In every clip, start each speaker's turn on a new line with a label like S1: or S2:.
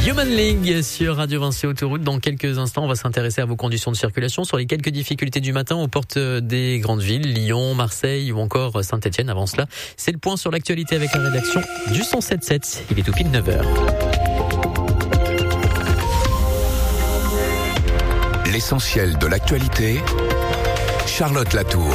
S1: Human League sur Radio Vinci Autoroute. Dans quelques instants, on va s'intéresser à vos conditions de circulation sur les quelques difficultés du matin aux portes des grandes villes, Lyon, Marseille ou encore Saint-Etienne. Avant cela, c'est le point sur l'actualité avec la rédaction du 107.7. Il est tout pile 9h.
S2: L'essentiel de l'actualité, Charlotte Latour.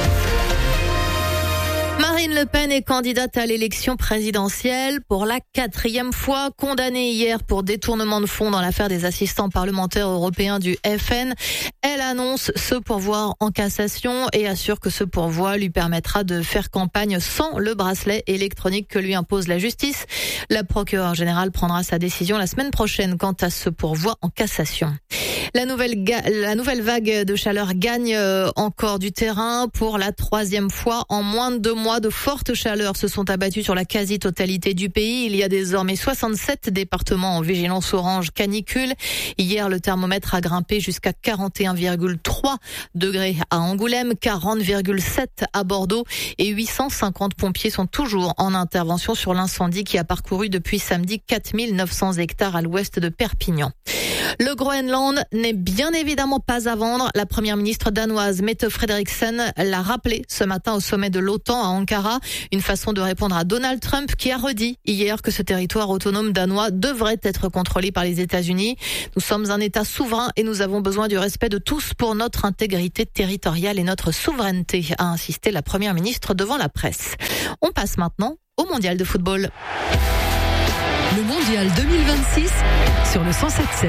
S3: Marine Le Pen est candidate à l'élection présidentielle pour la 4e fois, condamnée hier pour détournement de fonds dans l'affaire des assistants parlementaires européens du FN. Elle annonce ce pourvoi en cassation et assure que ce pourvoi lui permettra de faire campagne sans le bracelet électronique que lui impose la justice. La procureure générale prendra sa décision la semaine prochaine quant à ce pourvoi en cassation. La nouvelle vague de chaleur gagne encore du terrain pour la 3e fois en moins de 2 mois. De fortes chaleurs se sont abattues sur la quasi-totalité du pays. Il y a désormais 67 départements en vigilance orange canicule. Hier, le thermomètre a grimpé jusqu'à 41,3 degrés à Angoulême, 40,7 à Bordeaux et 850 pompiers sont toujours en intervention sur l'incendie qui a parcouru depuis samedi 4900 hectares à l'ouest de Perpignan. Le Groenland n'est bien évidemment pas à vendre. La première ministre danoise Mette Frederiksen l'a rappelé ce matin au sommet de l'OTAN à Ankara. Une façon de répondre à Donald Trump qui a redit hier que ce territoire autonome danois devrait être contrôlé par les États-Unis. Nous sommes un État souverain et nous avons besoin du respect de tous pour notre intégrité territoriale et notre souveraineté, a insisté la première ministre devant la presse. On passe maintenant au mondial de football.
S4: Le mondial 2026 sur le 107.7.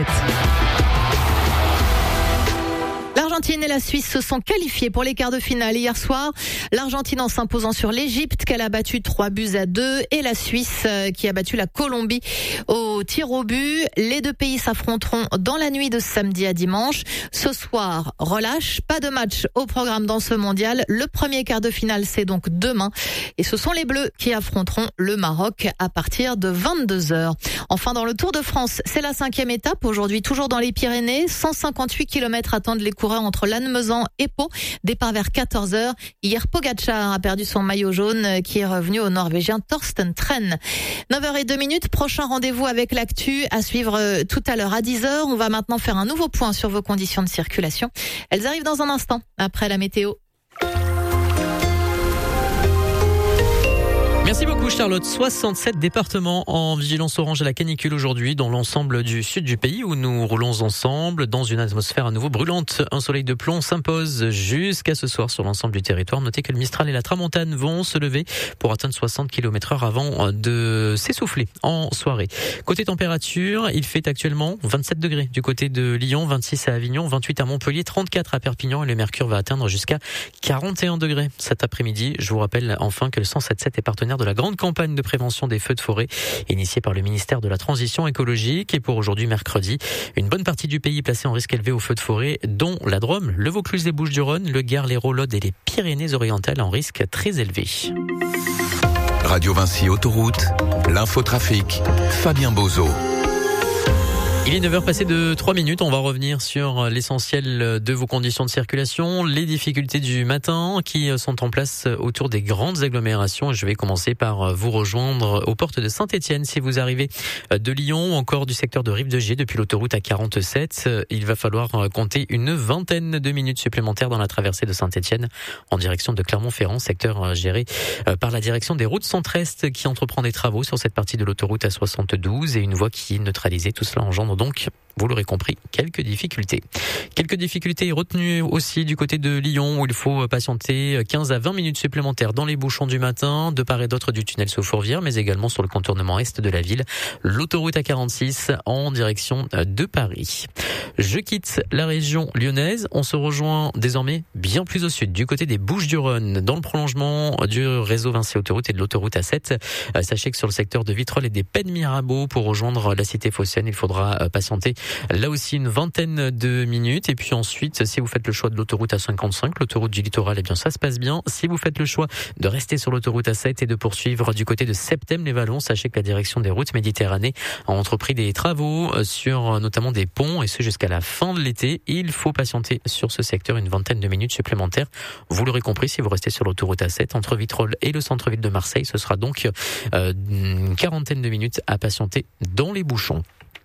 S3: L'Argentine et la Suisse se sont qualifiées pour les quarts de finale hier soir. L'Argentine en s'imposant sur l'Égypte qu'elle a battu 3-2 et la Suisse qui a battu la Colombie au tir au but. Les deux pays s'affronteront dans la nuit de samedi à dimanche. Ce soir, relâche, pas de match au programme dans ce mondial. Le premier quart de finale, c'est donc demain. Et ce sont les Bleus qui affronteront le Maroc à partir de 22h. Enfin, dans le Tour de France, c'est la 5e étape. Aujourd'hui, toujours dans les Pyrénées. 158 km attendent les coureurs entre Lannemezan et Pau. Départ vers 14h. Hier, Pogačar a perdu son maillot jaune qui est revenu au Norvégien Thorsten Tren. 9h02. Prochain rendez-vous avec l'actu à suivre tout à l'heure à 10h. On va maintenant faire un nouveau point sur vos conditions de circulation. Elles arrivent dans un instant après la météo.
S1: Merci beaucoup Charlotte. 67 départements en vigilance orange à la canicule aujourd'hui dans l'ensemble du sud du pays où nous roulons ensemble dans une atmosphère à nouveau brûlante. Un soleil de plomb s'impose jusqu'à ce soir sur l'ensemble du territoire. Notez que le Mistral et la Tramontane vont se lever pour atteindre 60 km/h avant de s'essouffler en soirée. Côté température, il fait actuellement 27 degrés du côté de Lyon, 26 à Avignon, 28 à Montpellier, 34 à Perpignan et le mercure va atteindre jusqu'à 41 degrés cet après-midi. Je vous rappelle enfin que le 107.7 est partenaire de la grande campagne de prévention des feux de forêt initiée par le ministère de la Transition écologique. Et pour aujourd'hui, mercredi, une bonne partie du pays placée en risque élevé aux feux de forêt, dont la Drôme, le Vaucluse, les Bouches-du-Rhône, le Gard, l'Hérault, l'Aude et les Pyrénées-Orientales en risque très élevé.
S2: Radio Vinci Autoroute, l'infotrafic, Fabien Bozo.
S1: Il est 9h passé de 3 minutes. On va revenir sur l'essentiel de vos conditions de circulation, les difficultés du matin qui sont en place autour des grandes agglomérations. Je vais commencer par vous rejoindre aux portes de Saint-Etienne. Si vous arrivez de Lyon ou encore du secteur de Rive-de-Gier depuis l'autoroute A47, il va falloir compter une vingtaine de minutes supplémentaires dans la traversée de Saint-Etienne en direction de Clermont-Ferrand, secteur géré par la direction des routes centre-est qui entreprend des travaux sur cette partie de l'autoroute A72 et une voie qui est neutralisée. Tout cela engendre donc, vous l'aurez compris, quelques difficultés. Quelques difficultés retenues aussi du côté de Lyon où il faut patienter 15 à 20 minutes supplémentaires dans les bouchons du matin, de part et d'autre du tunnel sous Fourvière, mais également sur le contournement est de la ville, l'autoroute A46 en direction de Paris. Je quitte la région lyonnaise, on se rejoint désormais bien plus au sud, du côté des Bouches-du-Rhône, dans le prolongement du réseau Vinci Autoroute et de l'autoroute A7. Sachez que sur le secteur de Vitrolles et des Pennes Mirabeau, pour rejoindre la cité phocéenne, il faudra patienter là aussi une vingtaine de minutes. Et puis ensuite, si vous faites le choix de l'autoroute A55, l'autoroute du littoral, eh bien ça se passe bien. Si vous faites le choix de rester sur l'autoroute A7 et de poursuivre du côté de Septem-les-Vallons, sachez que la direction des routes Méditerranée a entrepris des travaux sur notamment des ponts et ce jusqu'à la fin de l'été. Il faut patienter sur ce secteur une vingtaine de minutes supplémentaires. Vous l'aurez compris, si vous restez sur l'autoroute A7 entre Vitrolles et le centre-ville de Marseille, ce sera donc une quarantaine de minutes à patienter dans les bouchons.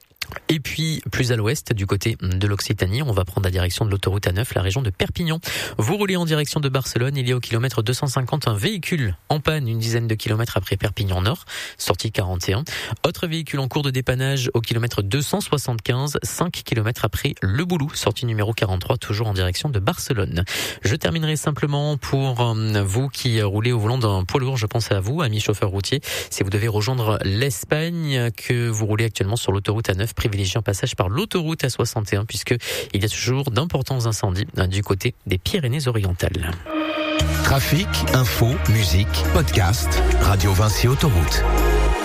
S1: Et puis, plus à l'ouest, du côté de l'Occitanie, on va prendre la direction de l'autoroute A9, la région de Perpignan. Vous roulez en direction de Barcelone, il y a au kilomètre 250 un véhicule en panne, une dizaine de kilomètres après Perpignan Nord, sortie 41. Autre véhicule en cours de dépannage au kilomètre 275, 5 kilomètres après Le Boulou, sortie numéro 43, toujours en direction de Barcelone. Je terminerai simplement pour vous qui roulez au volant d'un poids lourd, je pense à vous, amis chauffeurs routiers. Si vous devez rejoindre l'Espagne, que vous roulez actuellement sur l'autoroute A9, privilégiez un passage par l'autoroute A61 puisque il y a toujours d'importants incendies du côté des Pyrénées-Orientales.
S2: Trafic, info, musique, podcast, Radio Vinci Autoroute.